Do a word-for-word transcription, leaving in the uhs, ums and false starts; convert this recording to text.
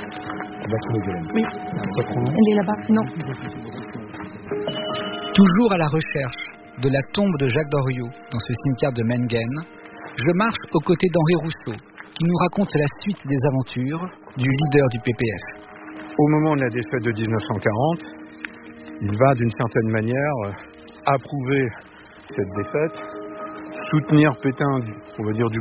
Oui. Elle est là-bas. Non. Toujours à la recherche de la tombe de Jacques Doriot dans ce cimetière de Mengen, je marche aux côtés d'Henri Rousseau, qui nous raconte la suite des aventures du leader du P P F. Au moment de la défaite de dix-neuf cent quarante, il va d'une certaine manière approuver cette défaite, soutenir Pétain, on va dire, du